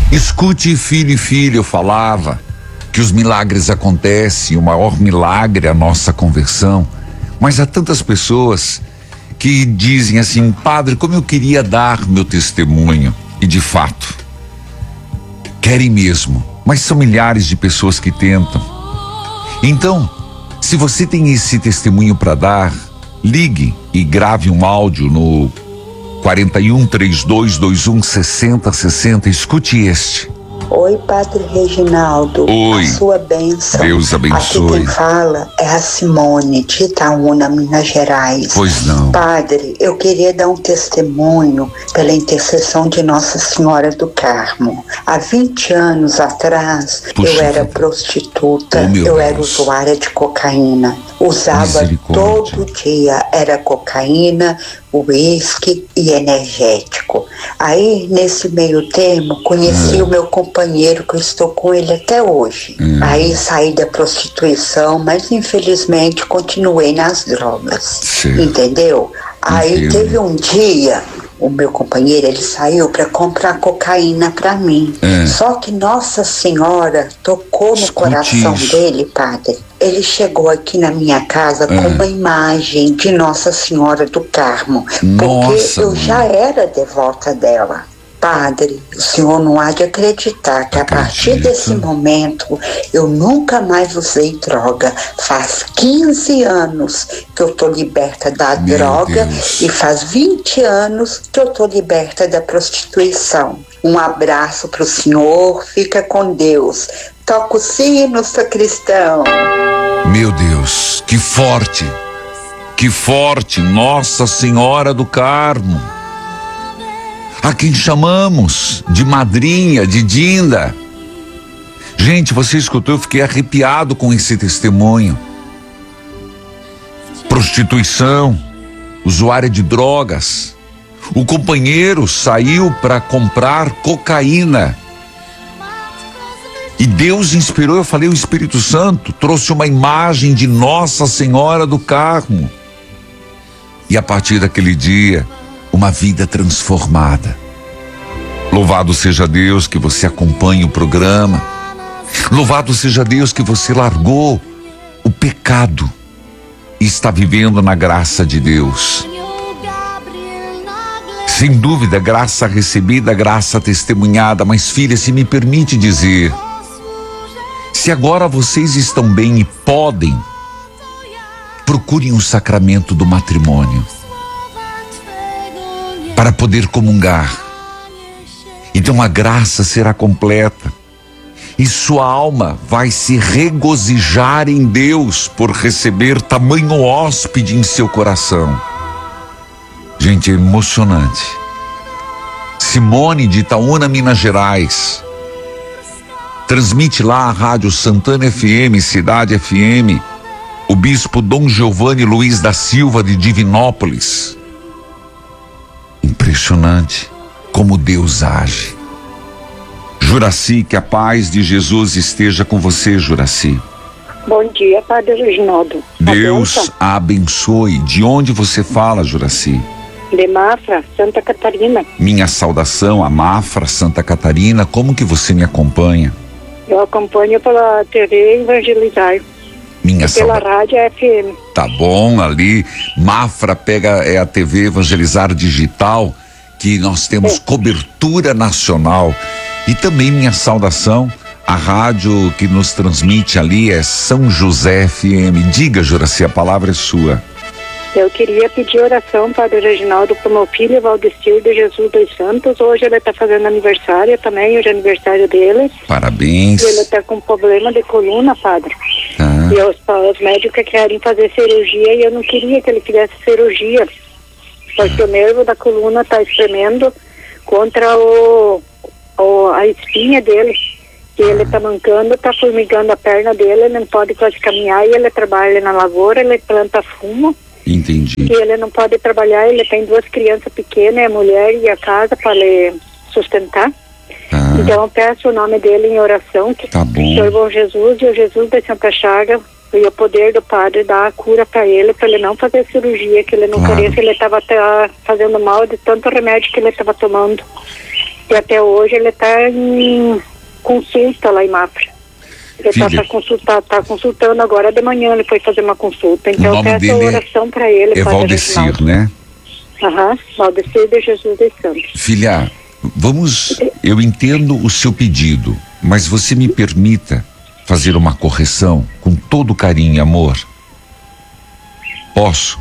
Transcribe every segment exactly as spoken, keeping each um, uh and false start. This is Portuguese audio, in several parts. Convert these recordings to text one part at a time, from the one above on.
Escute, filho e filha, eu falava que os milagres acontecem, o maior milagre é a nossa conversão. Mas há tantas pessoas que dizem assim: padre, como eu queria dar meu testemunho. E de fato, querem mesmo, mas são milhares de pessoas que tentam. Então, se você tem esse testemunho para dar, ligue e grave um áudio no quarenta e um, trinta e dois, vinte e um, sessenta, sessenta. Escute este. Oi, Padre Reginaldo. Oi. A sua bênção. Deus abençoe. Aqui quem fala é a Simone, de Itaúna, Minas Gerais. Pois não. Padre, eu queria dar um testemunho pela intercessão de Nossa Senhora do Carmo. Há vinte anos atrás, Puxa eu era vida. prostituta, oh, eu Deus. era usuária de cocaína. Usava todo dia, era cocaína, uísque e energético. Aí, nesse meio termo, conheci hum. o meu companheiro, que eu estou com ele até hoje. Hum. Aí saí da prostituição, mas infelizmente continuei nas drogas. Sim. Entendeu? Aí Entendo. teve um dia, o meu companheiro, ele saiu para comprar cocaína para mim. É. Só que Nossa Senhora tocou no Escute coração isso. dele, padre. Ele chegou aqui na minha casa é. com uma imagem de Nossa Senhora do Carmo. Nossa, porque eu mãe. já era devota dela. Padre, o senhor não há de acreditar que Acredito. a partir desse momento eu nunca mais usei droga. Faz quinze anos que eu tô liberta da Meu droga Deus. e faz vinte anos que eu tô liberta da prostituição. Um abraço pro senhor, fica com Deus. Toca o sino, sacristão. Meu Deus, que forte, que forte, Nossa Senhora do Carmo. A quem chamamos de madrinha, de Dinda. Gente, você escutou, eu fiquei arrepiado com esse testemunho. Prostituição, usuária de drogas. O companheiro saiu para comprar cocaína. E Deus inspirou, eu falei, o Espírito Santo trouxe uma imagem de Nossa Senhora do Carmo. E a partir daquele dia, uma vida transformada. Louvado seja Deus que você acompanha o programa. Louvado seja Deus que você largou o pecado e está vivendo na graça de Deus. Sem dúvida, graça recebida, graça testemunhada. Mas, filha, se me permite dizer, se agora vocês estão bem e podem, procurem o sacramento do matrimônio para poder comungar. Então a graça será completa e sua alma vai se regozijar em Deus por receber tamanho hóspede em seu coração. Gente, é emocionante. Simone de Itaúna, Minas Gerais, transmite lá a Rádio Santana F M, Cidade F M, o bispo Dom Giovanni Luiz da Silva de Divinópolis. Impressionante como Deus age. Juraci, que a paz de Jesus esteja com você, Juraci. Bom dia, Padre Reginaldo. Deus a abençoe. De onde você fala, Juraci? De Mafra, Santa Catarina. Minha saudação a Mafra, Santa Catarina. Como que você me acompanha? Eu acompanho pela T V Evangelizar. Minha e pela sauda... rádio F M. Tá bom, ali. Mafra pega é a T V Evangelizar Digital, que nós temos é. cobertura nacional. E também minha saudação, a rádio que nos transmite ali é São José F M. Diga, Juraci, a palavra é sua. Eu queria pedir oração, Padre Reginaldo, para o meu filho Valdecir de Jesus dos Santos. Hoje ele está fazendo aniversário também, hoje é aniversário dele. Parabéns. E ele está com problema de coluna, Padre. Ah. E os, os médicos querem fazer cirurgia e eu não queria que ele fizesse cirurgia, porque ah. o nervo da coluna está espremendo contra o, o, a espinha dele. E ele está mancando, está formigando a perna dele, ele não pode quase caminhar, e ele trabalha na lavoura, ele planta fumo. Entendi. E ele não pode trabalhar, ele tem duas crianças pequenas, a mulher e a casa para ele sustentar. Ah. Então eu peço o nome dele em oração, que tá bom. O Senhor bom Jesus e o Jesus da Santa Chaga e o poder do Padre dar a cura para ele, para ele não fazer cirurgia, que ele não claro. queria, que ele estava fazendo mal de tanto remédio que ele estava tomando. E até hoje ele está em consulta lá em Mafra. Ele está consulta, tá consultando agora de manhã, ele foi fazer uma consulta. Então eu peço oração para ele. É Valdecir, né? Aham, uhum, Valdecir de Jesus dos Santos. Filha, vamos, eu entendo o seu pedido, mas você me permita fazer uma correção com todo carinho e amor? Posso?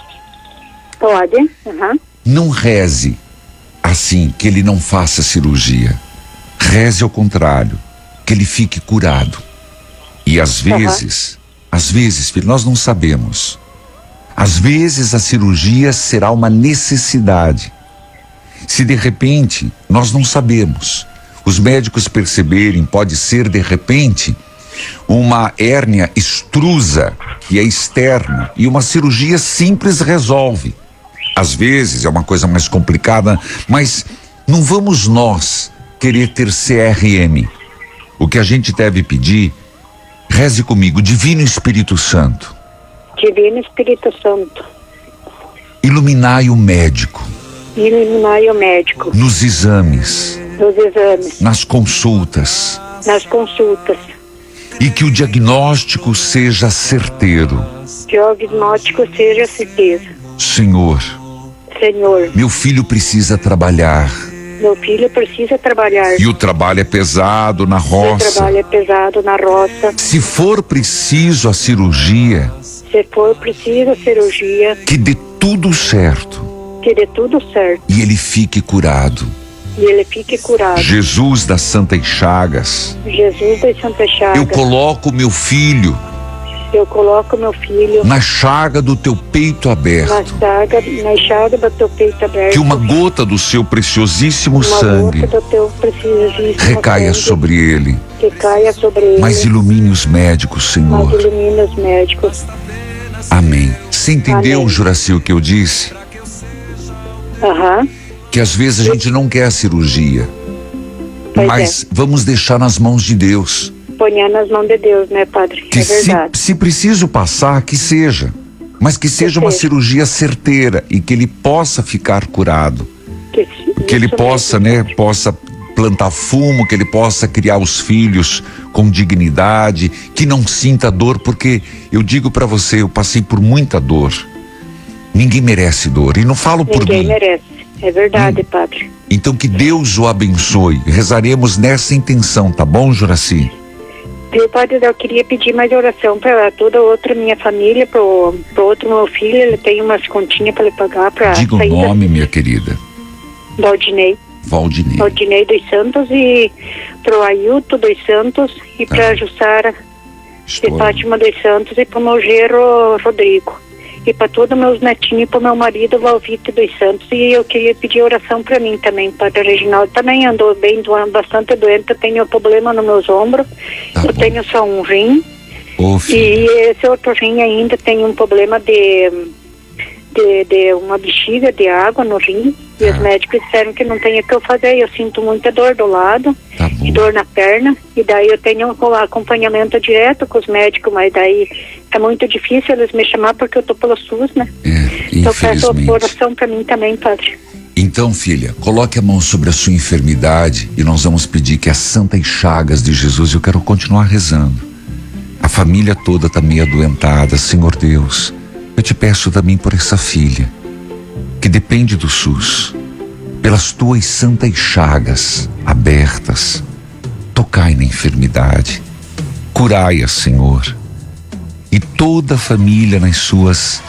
Pode, uhum. Não reze assim que ele não faça cirurgia. Reze ao contrário, que ele fique curado. E às vezes, uhum. às vezes, filho, nós não sabemos. Às vezes a cirurgia será uma necessidade. Se de repente, nós não sabemos, os médicos perceberem, pode ser de repente uma hérnia extrusa, que é externa, e uma cirurgia simples resolve. Às vezes é uma coisa mais complicada, mas não vamos nós querer ter C R M. O que a gente deve pedir, reze comigo, Divino Espírito Santo. Divino Espírito Santo. Iluminai o médico. Iluminai o médico. Nos exames. Nos exames. Nas consultas. Nas consultas. E que o diagnóstico seja certeiro. Diagnóstico seja certeza. Senhor. Senhor. Meu filho precisa trabalhar. Meu filho precisa trabalhar. E o trabalho é pesado na roça. O trabalho é pesado na roça. Se for preciso a cirurgia. Se for preciso a cirurgia. Que dê tudo certo. Que dê tudo certo. E ele fique curado. E ele fique curado. Jesus das Santas Chagas. Jesus das Santas Chagas. Eu coloco meu filho. Eu coloco meu filho na chaga do teu peito aberto. Na chaga, na chaga do teu peito aberto. Que uma gota do seu preciosíssimo uma sangue gota do teu preciosíssimo recaia sangue, sobre ele. Recaia sobre ele. Mas ilumine os médicos, Senhor. Mas ilumine os médicos. Amém. Você entendeu, Amém. Juraci, o que eu disse? Aham. Uhum. Que às vezes a gente não quer a cirurgia. Pois mas é. Vamos deixar nas mãos de Deus. Ponhar nas mãos de Deus, né, Padre? Que é verdade. Se, se preciso passar, que seja. Mas que seja que uma seja. cirurgia certeira e que ele possa ficar curado. Que, que ele possa, mesmo, né, possa plantar fumo, que ele possa criar os filhos com dignidade, que não sinta dor, porque eu digo para você, eu passei por muita dor. Ninguém merece dor, e não falo por Ninguém mim. Ninguém merece, é verdade, hum. Padre. Então que Deus o abençoe. Rezaremos nessa intenção, tá bom, Juraci? Meu Padre, eu queria pedir mais oração para toda outra minha família, para o outro meu filho, ele tem umas continhas para ele pagar para Diga o nome, minha querida. Valdinei. Valdinei. Valdinei dos Santos e para o Ailton dos Santos e para a Jussara de Fátima dos Santos e para o meu genro Rodrigo. E para todos meus netinhos e para o meu marido Valvito dos Santos. E eu queria pedir oração para mim também, Padre Reginaldo. Também andou bem, bastante doente, eu tenho problema nos meus ombros, tá eu bom. tenho só um rim. Ô, e esse outro rim ainda tem um problema de, de, de uma bexiga de água no rim. E ah. os médicos disseram que não tem o que eu fazer. Eu sinto muita dor do lado, tá e dor na perna. E daí eu tenho um acompanhamento direto com os médicos, mas daí é muito difícil eles me chamar porque eu tô pelo SUS, né? É, então peço oração para mim também, Padre. Então, filha, coloque a mão sobre a sua enfermidade e nós vamos pedir que as santas chagas de Jesus, eu quero continuar rezando. A família toda está meio adoentada, Senhor Deus. Eu te peço também por essa filha, que depende do SUS, pelas tuas santas chagas abertas, tocai na enfermidade, curai-a, Senhor, e toda a família nas suas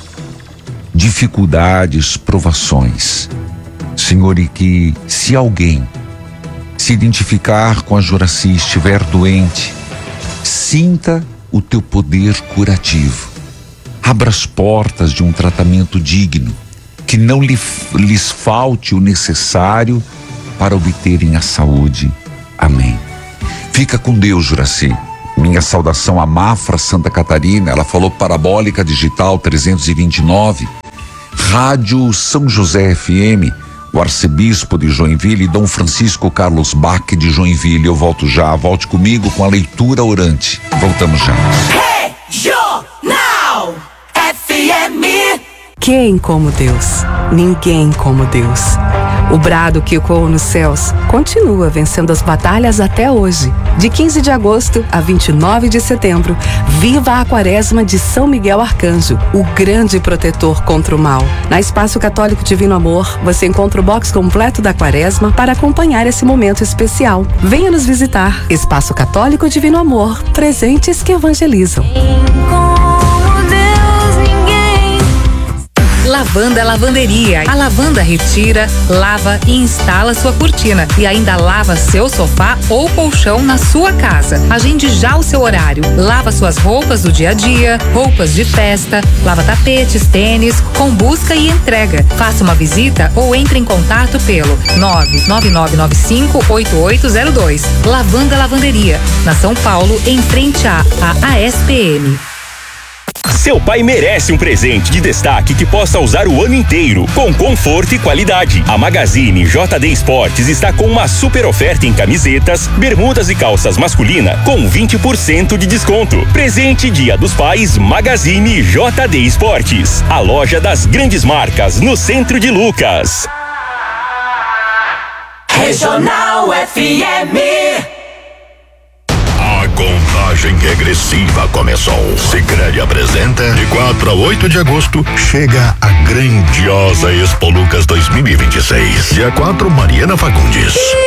dificuldades, provações, Senhor, e que se alguém se identificar com a Juraci, estiver doente, sinta o teu poder curativo, abra as portas de um tratamento digno, que não lhe, lhes falte o necessário para obterem a saúde. Amém. Fica com Deus, Juraci. Minha saudação a Mafra, Santa Catarina. Ela falou Parabólica Digital trezentos e vinte e nove, Rádio São José F M, o arcebispo de Joinville, Dom Francisco Carlos Bach de Joinville. Eu volto já, volte comigo com a leitura orante. Voltamos já. Regional F M Quem como Deus? Ninguém como Deus. O brado que ecoou nos céus continua vencendo as batalhas até hoje. De quinze de agosto a vinte e nove de setembro, viva a Quaresma de São Miguel Arcanjo, o grande protetor contra o mal. Na Espaço Católico Divino Amor, você encontra o box completo da Quaresma para acompanhar esse momento especial. Venha nos visitar. Espaço Católico Divino Amor, presentes que evangelizam. Lavanda Lavanderia. A lavanda retira, lava e instala sua cortina e ainda lava seu sofá ou colchão na sua casa. Agende já o seu horário. Lava suas roupas do dia a dia, roupas de festa, lava tapetes, tênis, com busca e entrega. Faça uma visita ou entre em contato pelo nove nove nove nove cinco oito oito zero dois. Lavanda Lavanderia, na São Paulo, em frente à A S P M. Seu pai merece um presente de destaque que possa usar o ano inteiro, com conforto e qualidade. A Magazine J D Esportes está com uma super oferta em camisetas, bermudas e calças masculina com vinte por cento de desconto. Presente Dia dos Pais Magazine J D Esportes, a loja das grandes marcas no centro de Lucas. Regional F M. A contagem regressiva começou. Sicredi apresenta, de quatro a oito de agosto, chega a grandiosa Expo Lucas dois mil e vinte e seis. Dia quatro, Mariana Fagundes.